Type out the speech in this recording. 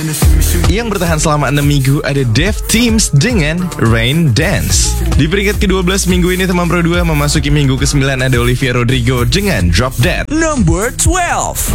Yang bertahan selama 6 minggu ada Dev Teams dengan Rain Dance. Di peringkat ke-12 minggu ini teman Pro 2 memasuki minggu ke-9 ada Olivia Rodrigo dengan Drop Dead. Number 12.